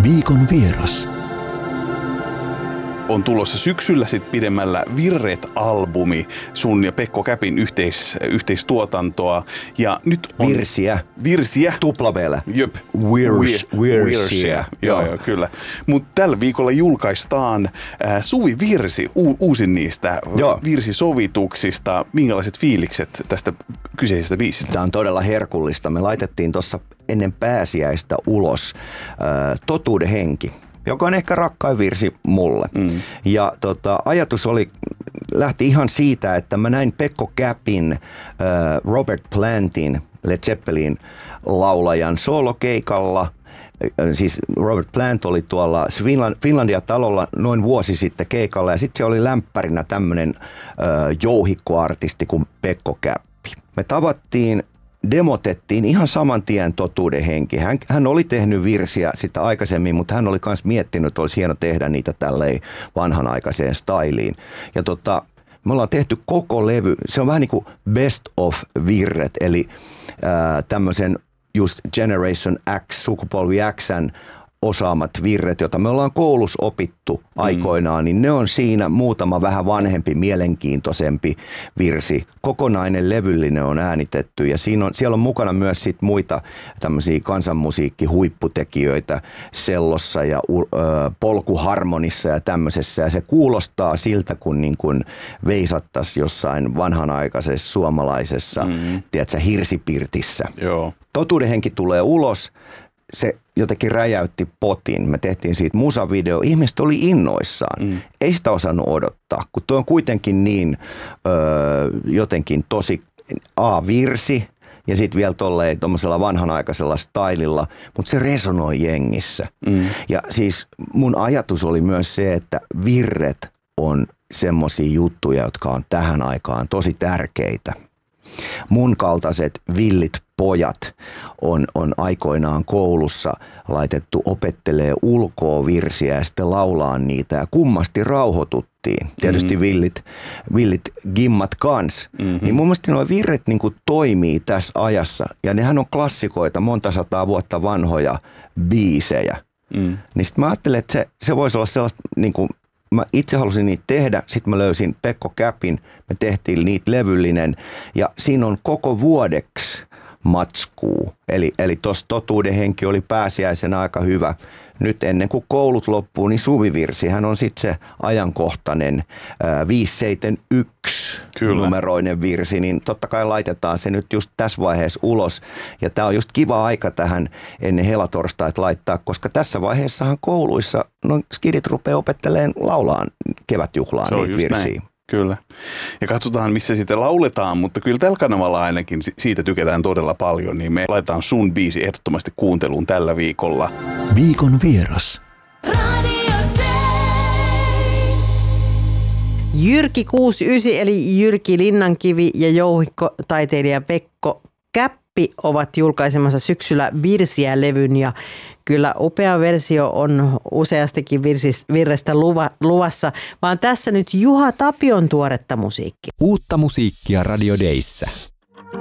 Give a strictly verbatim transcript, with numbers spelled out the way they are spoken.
Viikon vieras. On tulossa syksyllä sit pidemmällä Virret-albumi, sun ja Pekko Käpin yhteis, yhteistuotantoa. Ja nyt on Virsiä. Virsiä. Tuplavellä. Jep. Virs, Virsiä. virsiä. Joo, joo, kyllä. Mutta tällä viikolla julkaistaan äh, Suvi Virsi, u- uusin niistä Joo. virsisovituksista. Minkälaiset fiilikset tästä kyseisestä biisistä? Tämä on todella herkullista. Me laitettiin tuossa ennen pääsiäistä ulos äh, Totuuden henki, joka on ehkä rakkain virsi mulle. Mm. Ja tota, ajatus oli, lähti ihan siitä, että mä näin Pekko Käpin, äh, Robert Plantin, Led Zeppelin laulajan soolokeikalla. Siis Robert Plant oli tuolla Finlandia-talolla noin vuosi sitten keikalla, ja sitten se oli lämpärinä tämmöinen äh, jouhikkoartisti kuin Pekko Käppi. Me tavattiin, demotettiin ihan saman tien Totuuden henki. Hän, hän oli tehnyt virsiä sitä aikaisemmin, mutta hän oli myös miettinyt, että olisi hieno tehdä niitä tälleen vanhanaikaiseen styliin. Ja tota, me ollaan tehty koko levy, se on vähän niin kuin best of virret, eli ää, tämmöisen just Generation X, sukupolvi X:n osaamat virret, joita me ollaan koulussa opittu aikoinaan, mm. niin ne on siinä muutama vähän vanhempi, mielenkiintoisempi virsi. Kokonainen levyllinen on äänitetty, ja siinä on, siellä on mukana myös sit muita tämmöisiä kansanmusiikkihuipputekijöitä sellossa ja ö, polkuharmonissa ja tämmöisessä, ja se kuulostaa siltä, kun niin kuin veisattaisi jossain vanhanaikaisessa suomalaisessa, mm. tiedätkö, hirsipirtissä. Joo. Totuuden henki tulee ulos. Se jotenkin räjäytti potin. Me tehtiin siitä musavideo. Ihmiset oli innoissaan. Mm. Ei sitä osannut odottaa, kun tuo on kuitenkin niin öö, jotenkin tosi A-virsi ja sitten vielä tolleen tuommoisella vanhanaikaisella stylilla, mutta se resonoi jengissä. Mm. Ja siis mun ajatus oli myös se, että virret on semmosia juttuja, jotka on tähän aikaan tosi tärkeitä. Mun kaltaiset villit pojat on, on aikoinaan koulussa laitettu opettelee ulkoa virsiä ja sitten laulaa niitä, ja kummasti rauhoituttiin. Tietysti mm-hmm. villit, villit gimmat kans. Mm-hmm. Niin mun mielestä nuo virret niin kuin toimii tässä ajassa, ja nehän on klassikoita, monta sataa vuotta vanhoja biisejä. Mm. Niin sitten mä ajattelin, että se, se voisi olla sellaista, niin kuin mä itse halusin niitä tehdä, sitten mä löysin Pekko Käpin, me tehtiin niitä levyllinen, ja siinä on koko vuodeksi matskuu. Eli, eli tuossa Totuuden henki oli pääsiäisen aika hyvä. Nyt ennen kuin koulut loppuu, niin Suvivirsihän on sitten se ajankohtainen ää, viisi seitsemän yksi numeroinen virsi, niin totta kai laitetaan se nyt just tässä vaiheessa ulos. Ja tämä on just kiva aika tähän ennen helatorstaita laittaa, koska tässä vaiheessahan kouluissa no, skidit rupeaa opettelemaan laulaan kevätjuhlaan niitä virsiä. Näin. Kyllä. Ja katsotaan, missä sitten lauletaan, mutta kyllä tällä kanavalla ainakin siitä tykätään todella paljon, niin me laitetaan sun biisi ehdottomasti kuunteluun tällä viikolla. Viikon vieras. Jyrki kuusikymmentäyhdeksän eli Jyrki Linnankivi ja jouhikkotaiteilija Pekko Käppi ovat julkaisemassa syksyllä Virsiä-levyn, ja kyllä upea versio on useastikin virrestä luva, luvassa, vaan tässä nyt Juha Tapion tuoretta musiikkia. Uutta musiikkia Radio Dayssä.